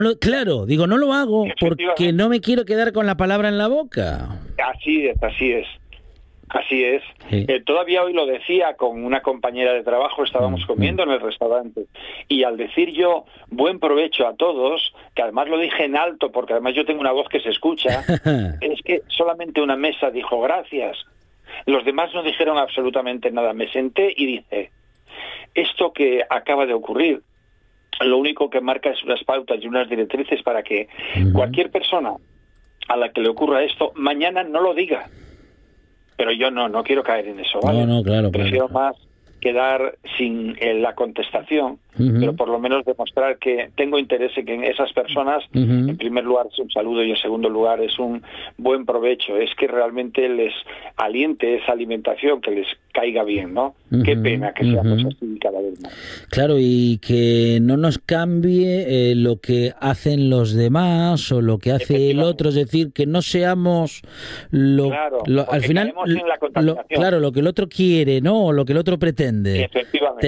Claro, digo, no lo hago porque Efectivamente. no me quiero quedar con la palabra en la boca. Así es, así es. Así es. Sí. Todavía hoy lo decía con una compañera de trabajo, estábamos comiendo en el restaurante, y al decir yo buen provecho a todos, que además lo dije en alto porque además yo tengo una voz que se escucha, es que solamente una mesa dijo gracias. Los demás no dijeron absolutamente nada. Me senté y dije, esto que acaba de ocurrir, lo único que marca es unas pautas y unas directrices para que cualquier persona a la que le ocurra esto, mañana no lo diga. Pero yo no quiero caer en eso, ¿vale? No, claro. Prefiero más quedar sin la contestación, pero por lo menos demostrar que tengo interés en que en esas personas, en primer lugar, es un saludo, y en segundo lugar es un buen provecho, es que realmente les aliente esa alimentación, que les caiga bien, ¿no? Qué pena que seamos así cada vez más. Claro, y que no nos cambie lo que hacen los demás o lo que hace el otro, es decir, que no seamos Claro, al final en la contaminación. lo que el otro quiere, ¿no? O lo que el otro pretende. Efectivamente.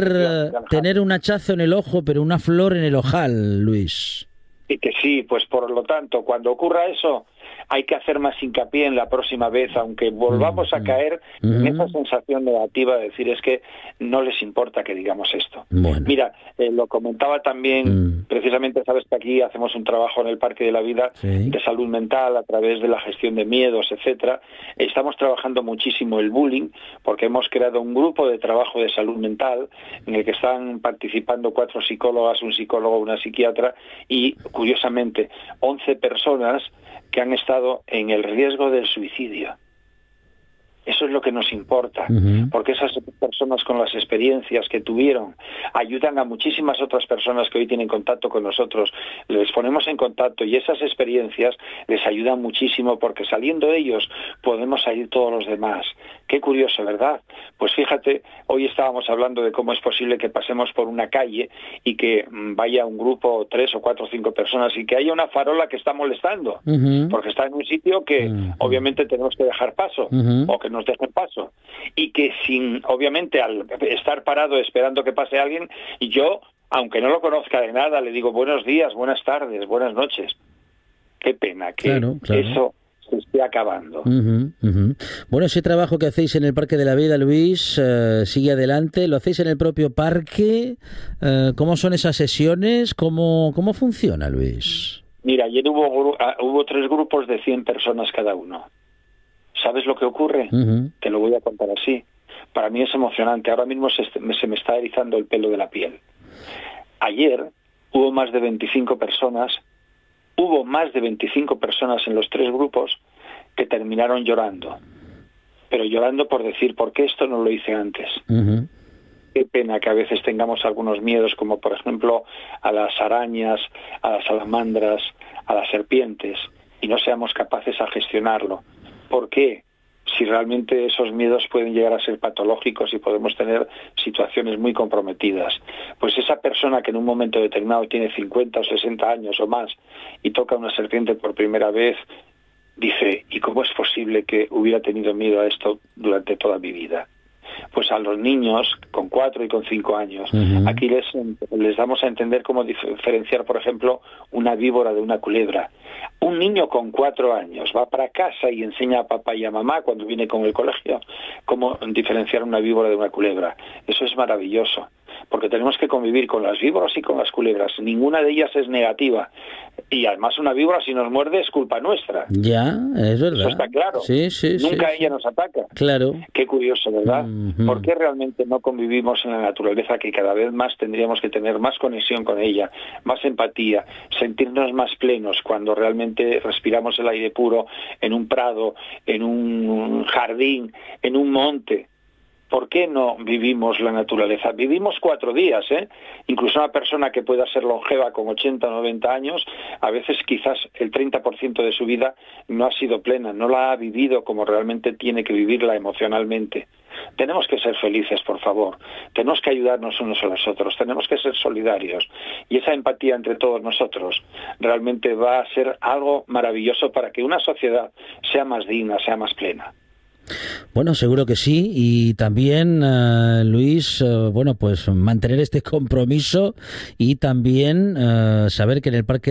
Tener un hachazo en el ojo, pero una flor en el ojal, Luis. Y que sí, pues por lo tanto, cuando ocurra eso, hay que hacer más hincapié en la próxima vez, aunque volvamos a caer en esa sensación negativa de decir, es que no les importa que digamos esto. Bueno. Mira, lo comentaba también, precisamente sabes que aquí hacemos un trabajo en el Parque de la Vida de salud mental a través de la gestión de miedos, etcétera. Estamos trabajando muchísimo el bullying, porque hemos creado un grupo de trabajo de salud mental en el que están participando 4 psicólogas, un psicólogo, una psiquiatra y, curiosamente, 11 personas que han estado en el riesgo del suicidio. Eso es lo que nos importa, porque esas personas con las experiencias que tuvieron ayudan a muchísimas otras personas que hoy tienen contacto con nosotros. Les ponemos en contacto y esas experiencias les ayudan muchísimo, porque saliendo de ellos podemos salir todos los demás. Qué curioso, ¿verdad? Pues fíjate, hoy estábamos hablando de cómo es posible que pasemos por una calle y que vaya un grupo, 3 o 4 o 5 personas, y que haya una farola que está molestando, porque está en un sitio que obviamente tenemos que dejar paso, o que nos dejen paso, y que obviamente al estar parado esperando que pase alguien, yo, aunque no lo conozca de nada, le digo buenos días, buenas tardes, buenas noches. Qué pena que eso se esté acabando. Bueno, ese trabajo que hacéis en el Parque de la Vida, Luis, sigue adelante. ¿Lo hacéis en el propio parque? ¿Cómo son esas sesiones? ¿Cómo funciona, Luis? Mira, ayer hubo 3 grupos de 100 personas cada uno. ¿Sabes lo que ocurre? Te lo voy a contar así. Para mí es emocionante. Ahora mismo se me está erizando el pelo de la piel. Ayer hubo más de 25 personas en los 3 grupos que terminaron llorando. Pero llorando por decir, ¿por qué esto no lo hice antes? Qué pena que a veces tengamos algunos miedos, como por ejemplo a las arañas, a las salamandras, a las serpientes, y no seamos capaces a gestionarlo. ¿Por qué? Si realmente esos miedos pueden llegar a ser patológicos y podemos tener situaciones muy comprometidas. Pues esa persona que en un momento determinado tiene 50 o 60 años o más y toca una serpiente por primera vez, dice, ¿y cómo es posible que hubiera tenido miedo a esto durante toda mi vida? Pues a los niños con 4 y con 5 años, aquí les damos a entender cómo diferenciar, por ejemplo, una víbora de una culebra. Un niño con 4 años va para casa y enseña a papá y a mamá cuando viene con el colegio cómo diferenciar una víbora de una culebra. Eso es maravilloso, porque tenemos que convivir con las víboras y con las culebras. Ninguna de ellas es negativa. Y además una víbora, si nos muerde, es culpa nuestra. Ya, es verdad. Eso está claro. Sí, Nunca ella nos ataca. Claro. Qué curioso, ¿verdad? ¿Por qué realmente no convivimos en la naturaleza, que cada vez más tendríamos que tener más conexión con ella, más empatía, sentirnos más plenos cuando realmente respiramos el aire puro en un prado, en un jardín, en un monte? ¿Por qué no vivimos la naturaleza? Vivimos 4 días, ¿eh? Incluso una persona que pueda ser longeva con 80 o 90 años, a veces quizás el 30% de su vida no ha sido plena, no la ha vivido como realmente tiene que vivirla emocionalmente. Tenemos que ser felices, por favor. Tenemos que ayudarnos unos a los otros. Tenemos que ser solidarios. Y esa empatía entre todos nosotros realmente va a ser algo maravilloso para que una sociedad sea más digna, sea más plena. Bueno, seguro que sí, y también, Luis, bueno, pues mantener este compromiso y también saber que en el Parque